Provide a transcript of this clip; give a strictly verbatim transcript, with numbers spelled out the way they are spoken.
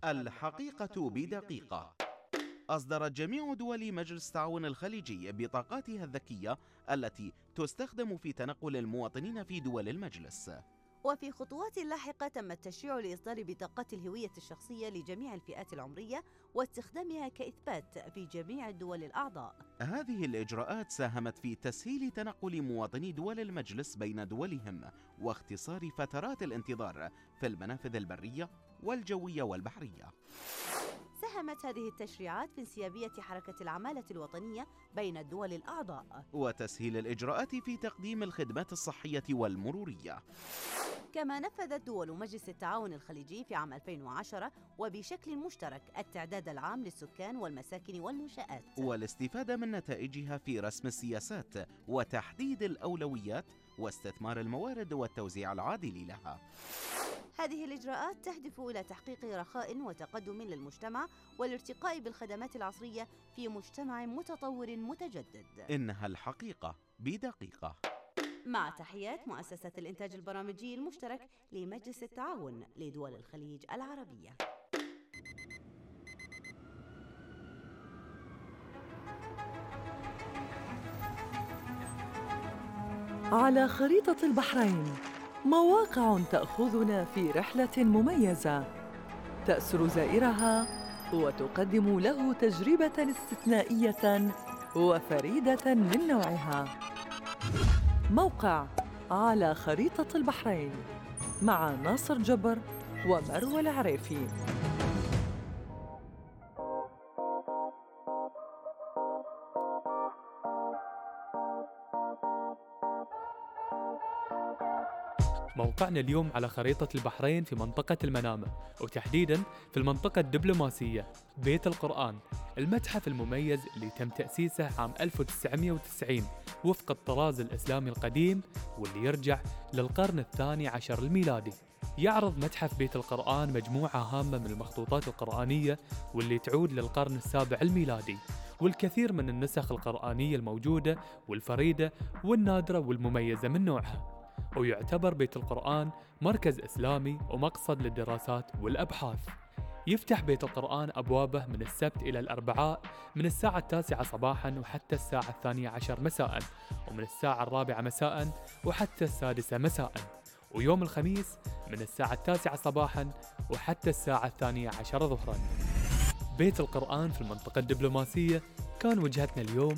الحقيقة بدقيقة. أصدرت جميع دول مجلس التعاون الخليجي بطاقاتها الذكية التي تستخدم في تنقل المواطنين في دول المجلس. وفي خطوات لاحقة تم التشريع لإصدار بطاقات الهوية الشخصية لجميع الفئات العمرية واستخدامها كإثبات في جميع الدول الأعضاء. هذه الإجراءات ساهمت في تسهيل تنقل مواطني دول المجلس بين دولهم واختصار فترات الانتظار في المنافذ البرية والجوية والبحرية. ساهمت هذه التشريعات في انسيابية حركة العمالة الوطنية بين الدول الأعضاء وتسهيل الإجراءات في تقديم الخدمات الصحية والمرورية. كما نفذت دول مجلس التعاون الخليجي في عام ألفين وعشرة وبشكل مشترك التعداد العام للسكان والمساكن والمنشآت والاستفادة من نتائجها في رسم السياسات وتحديد الأولويات واستثمار الموارد والتوزيع العادل لها. هذه الإجراءات تهدف إلى تحقيق رخاء وتقدم للمجتمع والارتقاء بالخدمات العصرية في مجتمع متطور متجدد. إنها الحقيقة بدقيقة. مع تحيات مؤسسة الإنتاج البرامجي المشترك لمجلس التعاون لدول الخليج العربية. على خريطة البحرين مواقع تأخذنا في رحلة مميزة تأسر زائرها وتقدم له تجربة استثنائية وفريدة من نوعها. موقع على خريطة البحرين مع ناصر جبر ومروى العريفي. موقعنا اليوم على خريطة البحرين في منطقة المنامة، وتحديداً في المنطقة الدبلوماسية بيت القرآن، المتحف المميز اللي تم تأسيسه عام ألف وتسعمائة وتسعين وفق الطراز الإسلامي القديم واللي يرجع للقرن الثاني عشر الميلادي. يعرض متحف بيت القرآن مجموعة هامة من المخطوطات القرآنية واللي تعود للقرن السابع الميلادي، والكثير من النسخ القرآنية الموجودة والفريدة والنادرة والمميزة من نوعها. ويعتبر بيت القرآن مركز إسلامي ومقصد للدراسات والأبحاث. يفتح بيت القرآن أبوابه من السبت إلى الأربعاء من الساعة التاسعة صباحاً وحتى الساعة الثانية عشر مساءً، ومن الساعة الرابعة مساءً وحتى السادسة مساءً، ويوم الخميس من الساعة التاسعة صباحاً وحتى الساعة الثانية عشر ظهراً. بيت القرآن في المنطقة الدبلوماسية كان وجهتنا اليوم